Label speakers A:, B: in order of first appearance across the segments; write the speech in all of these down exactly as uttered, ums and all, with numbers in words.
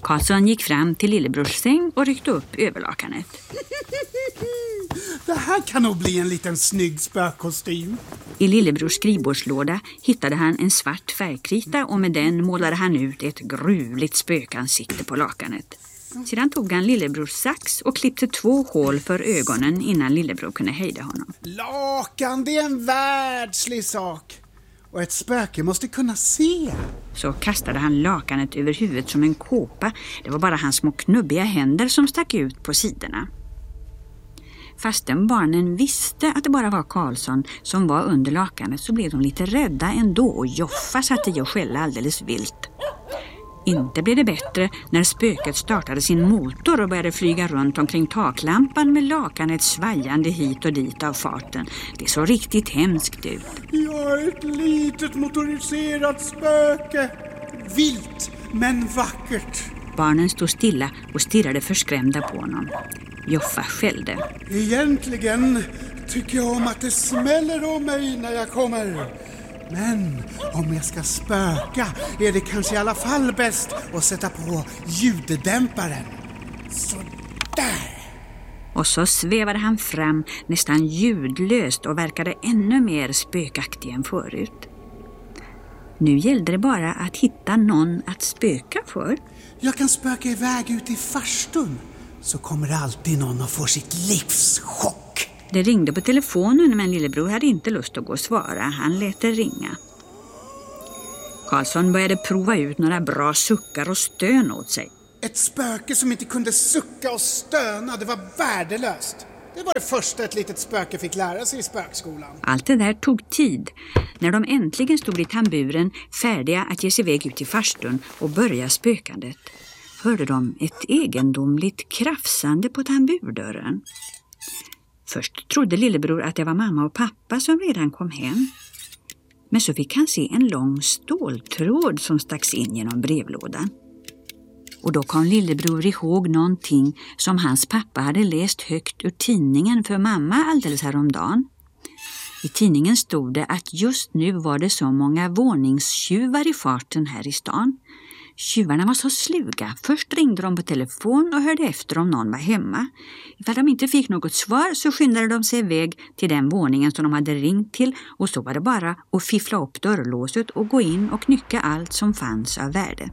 A: Karlsson gick fram till lillebrors säng och ryckte upp överlakanet.
B: Det här kan nog bli en liten snygg spökkostym.
A: I lillebrors skrivbordslåda hittade han en svart färgkrita och med den målade han ut ett gruvligt spökansikte på lakanet. Sedan tog han lillebrors sax och klippte två hål för ögonen innan lillebror kunde hejda honom.
B: Lakan, det är en världslig sak. Och ett spöke måste kunna se.
A: Så kastade han lakanet över huvudet som en kåpa. Det var bara hans små knubbiga händer som stack ut på sidorna. Fastän barnen visste att det bara var Karlsson som var under lakanet så blev de lite rädda ändå och Joffa satt i och skälla alldeles vilt. Inte blev det bättre när spöket startade sin motor och började flyga runt omkring taklampan med lakanet svajande hit och dit av farten. Det såg riktigt hemskt ut.
B: Jag är ett litet motoriserat spöke. Vilt men vackert.
A: Barnen stod stilla och stirrade förskrämda på honom. Joffa skällde.
B: Egentligen tycker jag om att det smäller om mig när jag kommer. Men om jag ska spöka är det kanske i alla fall bäst att sätta på ljuddämparen. Så där.
A: Och så svävade han fram nästan ljudlöst och verkade ännu mer spökaktig än förut. Nu gällde det bara att hitta någon att spöka för.
B: Jag kan spöka iväg ut i farstun. Så kommer alltid någon att få sitt livs chock.
A: Det ringde på telefonen men lillebror hade inte lust att gå och svara. Han lät det ringa. Karlsson började prova ut några bra suckar och stön åt sig.
B: Ett spöke som inte kunde sucka och stöna, det var värdelöst. Det var det första ett litet spöke fick lära sig i spökskolan.
A: Allt det där tog tid. När de äntligen stod i tamburen färdiga att ge sig iväg ut i farstun och börja spökandet hörde de ett egendomligt krafsande på tamburdörren. Först trodde lillebror att det var mamma och pappa som redan kom hem. Men så fick han se en lång ståltråd som stacks in genom brevlådan. Och då kom lillebror ihåg någonting som hans pappa hade läst högt ur tidningen för mamma alldeles häromdagen. I tidningen stod det att just nu var det så många våningstjuvar i farten här i stan. Tjuvarna var så sluga. Först ringde de på telefon och hörde efter om någon var hemma. Ifall de inte fick något svar så skyndade de sig iväg till den våningen som de hade ringt till och så var det bara att fiffla upp dörrlåset och gå in och knycka allt som fanns av värde.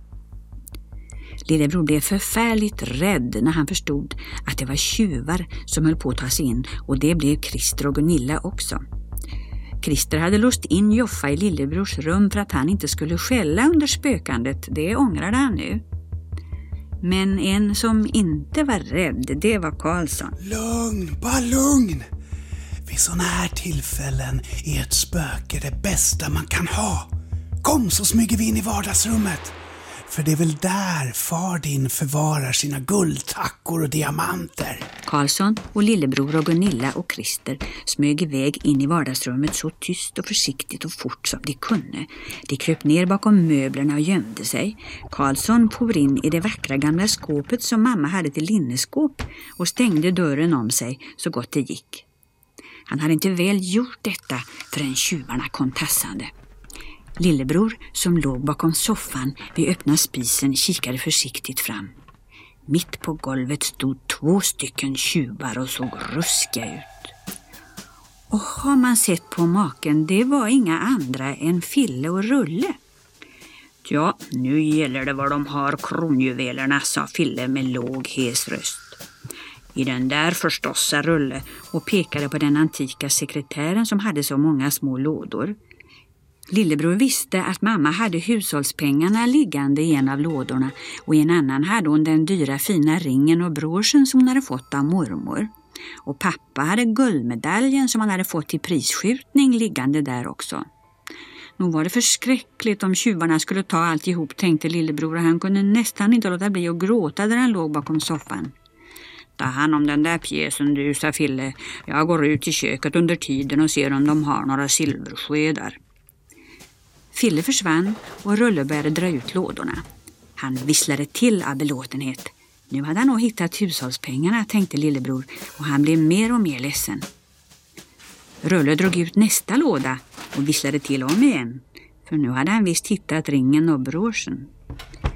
A: Lillebror blev förfärligt rädd när han förstod att det var tjuvar som höll på att ta sig in och det blev Christer och Gunilla också. Christer hade låst in Joffa i lillebrors rum för att han inte skulle skälla under spökandet. Det ångrade han nu. Men en som inte var rädd, det var Karlsson.
B: Lugn, bara lugn. Vid såna här tillfällen är ett spöke det bästa man kan ha. Kom så smyger vi in i vardagsrummet. För det är väl där far din förvarar sina guldtackor och diamanter.
A: Karlsson och lillebror och Gunilla och Christer smög iväg in i vardagsrummet så tyst och försiktigt och fort som de kunde. De kröp ner bakom möblerna och gömde sig. Karlsson for in i det vackra gamla skåpet som mamma hade till linneskåp och stängde dörren om sig så gott det gick. Han hade inte väl gjort detta förrän tjuvarna kom tassande. Lillebror som låg bakom soffan vid öppna spisen kikade försiktigt fram. Mitt på golvet stod två stycken tjuvar och såg ruskiga ut. Och har man sett på maken, det var inga andra än Fille och Rulle. Ja, nu gäller det vad de har kronjuvelerna, sa Fille med låg hes röst. I den där förstås, sa Rulle och pekade på den antika sekretären som hade så många små lådor. Lillebror visste att mamma hade hushållspengarna liggande i en av lådorna och i en annan hade hon den dyra fina ringen och broschen som hon hade fått av mormor. Och pappa hade guldmedaljen som han hade fått i prisskjutning liggande där också. Nog var det förskräckligt om tjuvarna skulle ta allt ihop, tänkte lillebror, och han kunde nästan inte låta bli att gråta där han låg bakom soffan. Ta hand om den där pjäsen du, sa Fille. Jag går ut i köket under tiden och ser om de har några silverskedar. Fille försvann och Rulle började dra ut lådorna. Han visslade till av belåtenhet. Nu hade han nog hittat hushållspengarna, tänkte lillebror, och han blev mer och mer ledsen. Rulle drog ut nästa låda och visslade till om igen, för nu hade han visst hittat ringen och broschen.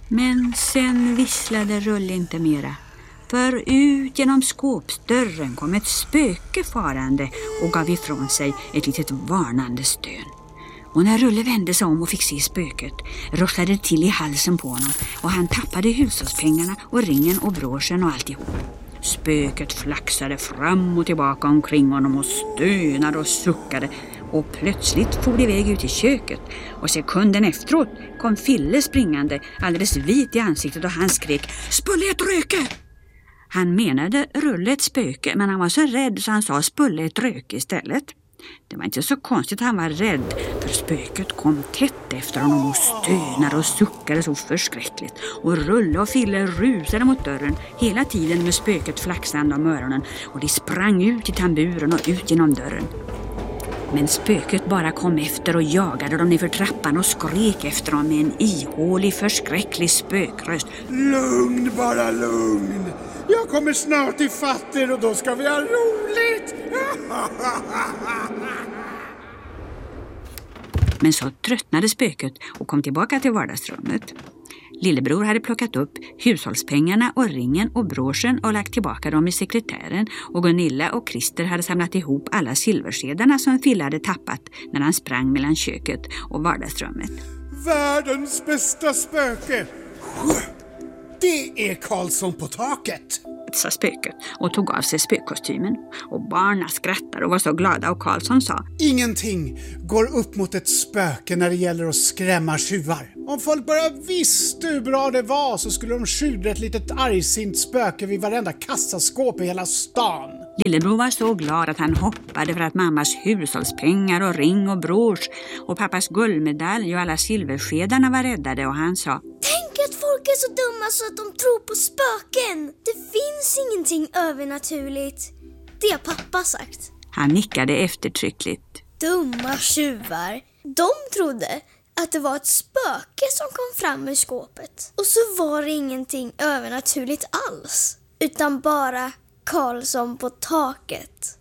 A: Men sen visslade Rulle inte mera. För ut genom skåpsdörren kom ett spöke farande och gav ifrån sig ett litet varnande stön. Och när Rulle vände sig om och fick se spöket rosslade det till i halsen på honom och han tappade hushållspengarna och ringen och broschen och alltihop. Spöket flaxade fram och tillbaka omkring honom och stönade och suckade och plötsligt for det iväg ut i köket och sekunden efteråt kom Fille springande alldeles vit i ansiktet och han skrek "Spulle ett röke!" Han menade Rulle ett spöke men han var så rädd så han sa "Spulle ett röke" istället. Det var inte så konstigt att han var rädd för spöket kom tätt efter honom och stönade och suckade så förskräckligt och Rulle och Fille rusade mot dörren hela tiden med spöket flaxande om öronen och de sprang ut i tamburen och ut genom dörren. Men spöket bara kom efter och jagade dem nerför trappan och skrek efter dem med en ihålig förskräcklig spökröst.
B: Lugn, bara lugn. Jag kommer snart i fatter och då ska vi ha roligt.
A: Men så tröttnade spöket och kom tillbaka till vardagsrummet. Lillebror hade plockat upp hushållspengarna och ringen och broschen och lagt tillbaka dem i sekretären och Gunilla och Christer hade samlat ihop alla silverskedarna som Fille hade tappat när han sprang mellan köket och vardagsrummet.
B: Världens bästa spöke! Det är Karlsson på taket!
A: Sa spöket och tog av sig spökkostymen. Och barnen skrattade och var så glada och Karlsson sa
B: Ingenting går upp mot ett spöke när det gäller att skrämma tjuvar. Om folk bara visste hur bra det var så skulle de skjuta ett litet argsint spöke vid varenda kassaskåp i hela stan.
A: Lillebror var så glad att han hoppade för att mammas hushållspengar och ring och brosch och pappas guldmedalj och alla silverskedarna var räddade och han sa
C: Tänk att folk är så dumma så att de tror på spöken. Det finns ingenting övernaturligt. Det har pappa sagt.
A: Han nickade eftertryckligt.
C: Dumma tjuvar. De trodde att det var ett spöke som kom fram ur skåpet. Och så var det ingenting övernaturligt alls. Utan bara Karlsson på taket.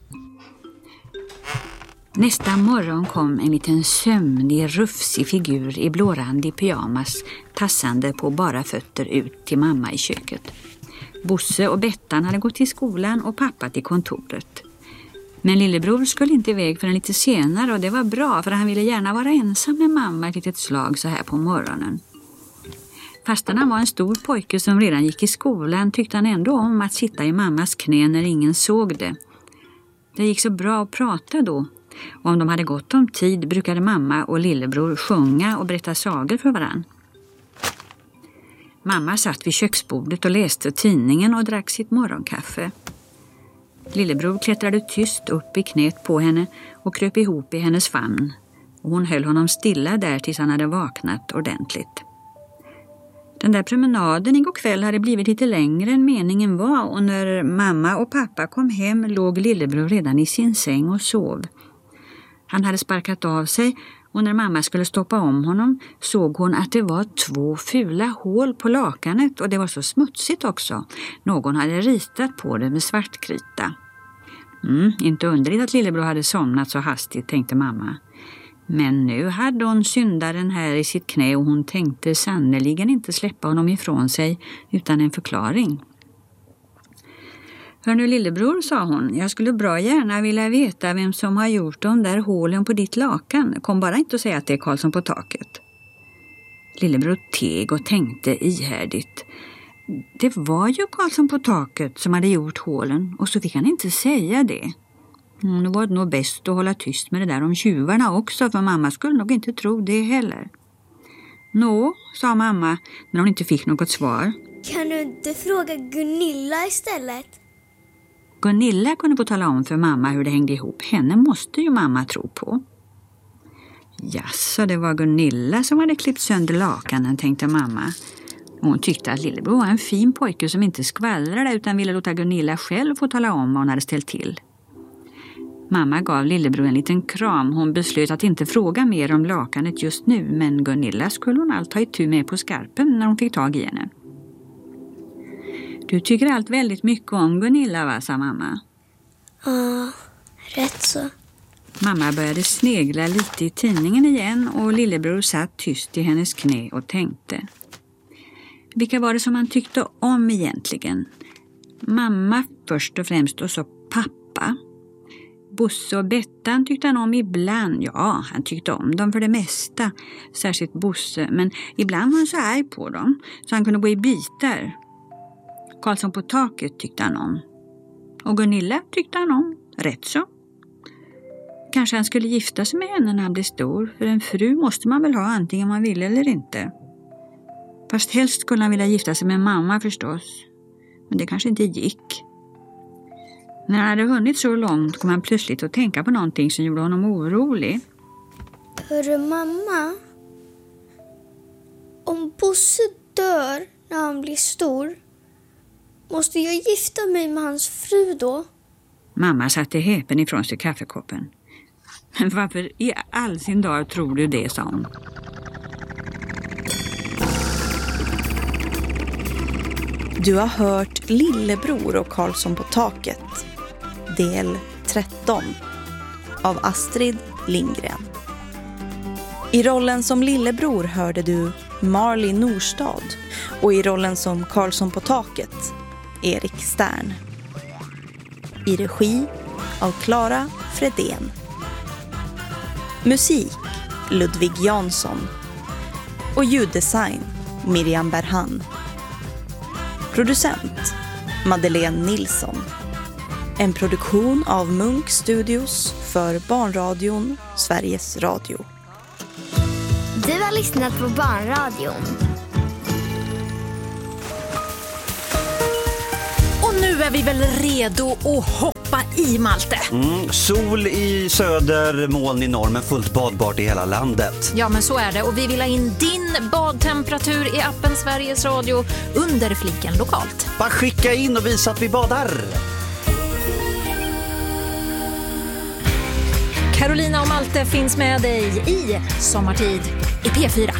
A: Nästa morgon kom en liten sömnig, rufsig figur i blårandig pyjamas tassande på bara fötter ut till mamma i köket. Bosse och Bettan hade gått till skolan och pappa till kontoret. Men lillebror skulle inte iväg förrän lite senare och det var bra för han ville gärna vara ensam med mamma ett litet slag så här på morgonen. Fastän han var en stor pojke som redan gick i skolan tyckte han ändå om att sitta i mammas knä när ingen såg det. Det gick så bra att prata då. Och om de hade gått om tid brukade mamma och lillebror sjunga och berätta sagor för varann. Mamma satt vid köksbordet och läste tidningen och drack sitt morgonkaffe. Lillebror klättrade tyst upp i knät på henne och kröp ihop i hennes famn. Och hon höll honom stilla där tills han hade vaknat ordentligt. Den där promenaden igår kväll hade blivit lite längre än meningen var och när mamma och pappa kom hem låg lillebror redan i sin säng och sov. Han hade sparkat av sig och när mamma skulle stoppa om honom såg hon att det var två fula hål på lakanet och det var så smutsigt också. Någon hade ritat på det med svartkrita. Mm, inte underligt att lillebror hade somnat så hastigt, tänkte mamma. Men nu hade hon syndaren här i sitt knä och hon tänkte sannoliken inte släppa honom ifrån sig utan en förklaring. Hör nu lillebror, sa hon, jag skulle bra gärna vilja veta vem som har gjort de där hålen på ditt lakan. Kom bara inte att säga att det är Karlsson på taket. Lillebror teg och tänkte ihärdigt. Det var ju Karlsson på taket som hade gjort hålen och så fick han inte säga det. Mm, det var nog bäst att hålla tyst med det där om tjuvarna också för mamma skulle nog inte tro det heller. Nå, sa mamma när hon inte fick något svar.
C: Kan du inte fråga Gunilla istället?
A: Gunilla kunde få tala om för mamma hur det hängde ihop. Henne måste ju mamma tro på. Jaså, det var Gunilla som hade klippt sönder lakanen, tänkte mamma. Hon tyckte att lillebror var en fin pojke som inte skvallrade utan ville låta Gunilla själv få tala om vad hon hade ställt till. Mamma gav lillebror en liten kram. Hon beslöt att inte fråga mer om lakanet just nu men Gunilla skulle hon allt ta itu med på skarpen när hon fick tag i henne. Du tycker allt väldigt mycket om Gunilla, va, sa mamma.
C: Ja, rätt så.
A: Mamma började snegla lite i tidningen igen och lillebror satt tyst i hennes knä och tänkte. Vilka var det som han tyckte om egentligen? Mamma först och främst och så pappa. Bosse och Bettan tyckte han om ibland. Ja, han tyckte om dem för det mesta. Särskilt Bosse, men ibland var han så arg på dem så han kunde gå i bitar. Karlsson på taket tyckte han om. Och Gunilla tyckte han om. Rätt så. Kanske han skulle gifta sig med henne när han blev stor. För en fru måste man väl ha antingen man vill eller inte. Fast helst skulle han vilja gifta sig med mamma förstås. Men det kanske inte gick. När han hade hunnit så långt kom han plötsligt att tänka på någonting som gjorde honom orolig.
C: Hörru mamma, om Bosse dör när han blir stor, måste jag gifta mig med hans fru då?
A: Mamma satte häpen ifrån sig kaffekoppen. Men varför i all sin dag tror du det, sa hon.
D: Du har hört Lillebror och Karlsson på taket, del tretton, av Astrid Lindgren. I rollen som Lillebror hörde du Marley Norstad och i rollen som Karlsson på taket, Erik Stern. I regi av Clara Fredén. Musik Ludvig Jansson och ljuddesign Miriam Berhan. Producent Madeleine Nilsson. En produktion av Munk Studios för Barnradion, Sveriges Radio.
C: Du har lyssnat på Barnradion.
E: Och nu är vi väl redo att hoppa i, Malte.
F: Mm, sol i söder, moln i norr, men fullt badbart i hela landet.
E: Ja, men så är det. Och vi vill ha in din badtemperatur i appen Sveriges Radio under fliken lokalt.
F: Bara skicka in och visa att vi badar.
E: Carolina och Malte finns med dig i Sommartid i P fyra.